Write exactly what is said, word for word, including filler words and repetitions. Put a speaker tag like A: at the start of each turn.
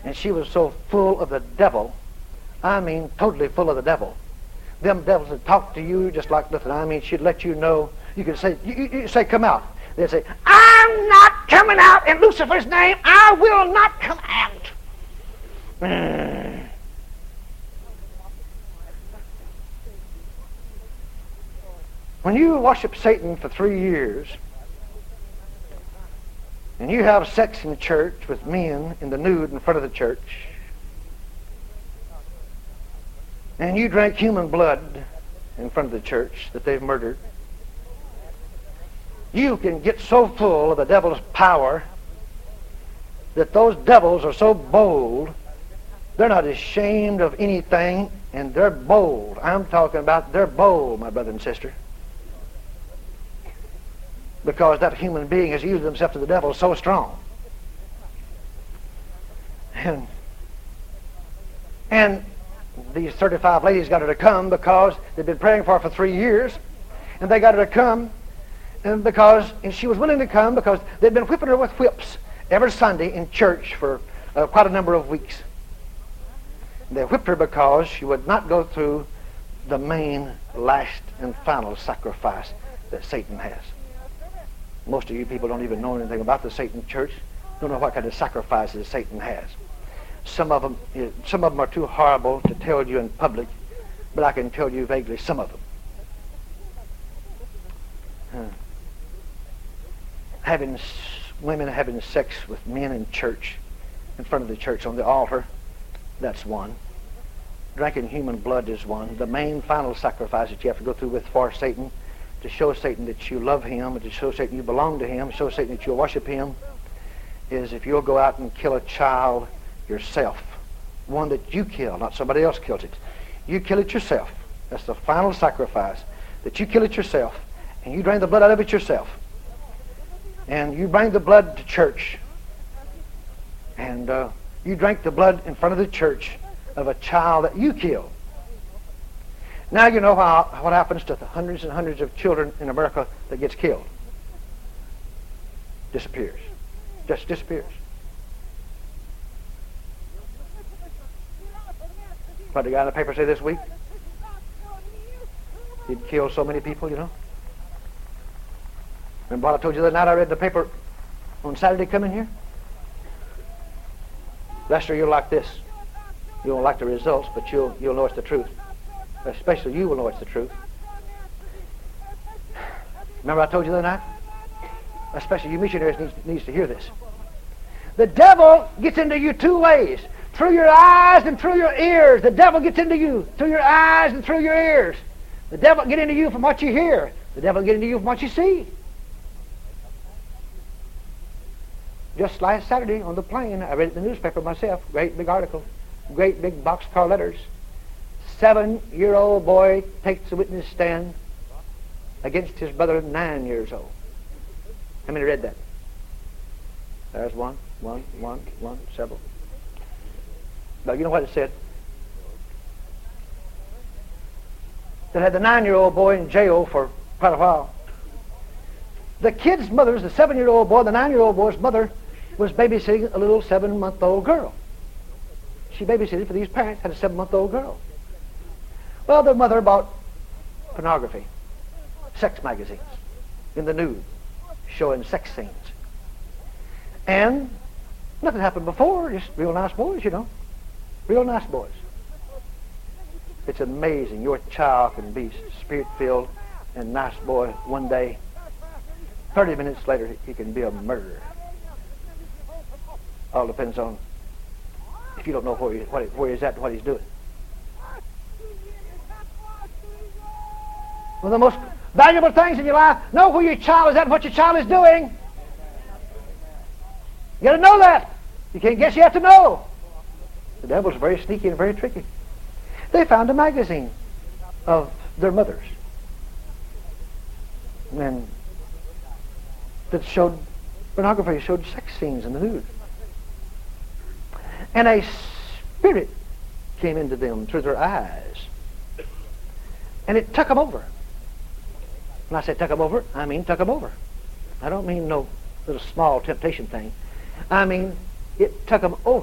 A: And she was so full of the devil, I mean totally full of the devil. Them devils would talk to you just like nothing. I mean, she'd let you know. You could say, you, you say, come out. They'd say, I'm not coming out in Lucifer's name. I will not come out. Mm. When you worship Satan for three years, and you have sex in church with men in the nude in front of the church, and you drink human blood in front of the church that they've murdered, you can get so full of the devil's power that those devils are so bold, they're not ashamed of anything, and they're bold. I'm talking about they're bold, my brother and sister. Because that human being has used himself to the devil so strong. And, and these thirty-five ladies got her to come because they'd been praying for her for three years, and they got her to come and because and she was willing to come because they'd been whipping her with whips every Sunday in church for uh, quite a number of weeks. And they whipped her because she would not go through the main, last, and final sacrifice that Satan has. Most of you people don't even know anything about the Satan church. Don't know what kind of sacrifices Satan has. Some of them, some of them are too horrible to tell you in public, but I can tell you vaguely some of them. Huh. Having women having sex with men in church, in front of the church on the altar, that's one. Drinking human blood is one. The main final sacrifice that you have to go through with for Satan, to show Satan that you love him, and to show Satan you belong to him, show Satan that you'll worship him, is if you'll go out and kill a child yourself. One that you kill, not somebody else killed it. You kill it yourself. That's the final sacrifice, that you kill it yourself, and you drain the blood out of it yourself. And you bring the blood to church, and uh, you drink the blood in front of the church of a child that you killed. Now you know how, what happens to the hundreds and hundreds of children in America that gets killed. Disappears. Just disappears. What did the guy in the paper say this week? He'd killed so many people, you know. Remember what I told you the other night I read the paper on Saturday coming here? Lester, you'll like this. You won't like the results, but you'll, you'll know it's the truth. Especially you will know it's the truth. Remember I told you the other night? Especially you missionaries needs, needs to hear this. The devil gets into you two ways. Through your eyes and through your ears. The devil gets into you through your eyes and through your ears. The devil get into you from what you hear. The devil get into you from what you see. Just last Saturday on the plane, I read it in the newspaper myself. Great big article. Great big boxcar letters. Seven-year-old boy takes a witness stand against his brother, nine years old. How many read that? There's one, one, one, one, several. Now, you know what it said? That had the nine-year-old boy in jail for quite a while. The kid's mother, the seven-year-old boy, the nine-year-old boy's mother, was babysitting a little seven-month-old girl. She babysitted for these parents, had a seven-month-old girl. Well, the mother bought pornography, sex magazines, in the nude, showing sex scenes. And nothing happened before, just real nice boys, you know. Real nice boys. It's amazing. Your child can be spirit-filled and nice boy one day. Thirty minutes later, he can be a murderer. All depends on if you don't know where, he, what, where he's at and what he's doing. One of the most valuable things in your life, know where your child is at and what your child is doing. You got to know that. You can't guess, you have to know. The devil's very sneaky and very tricky. They found a magazine of their mothers, and that showed pornography, showed sex scenes in the nude. And a spirit came into them through their eyes, and it took them over. When I say took them over, I mean took them over. I don't mean no little small temptation thing. I mean it took them over.